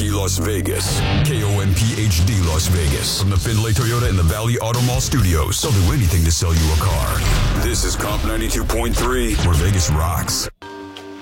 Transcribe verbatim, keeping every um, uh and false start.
Key Las Vegas. K O M P H D Las Vegas. From the Findlay Toyota and the Valley Auto Mall studios. They'll do anything to sell you a car. This is Comp ninety-two point three, where Vegas rocks.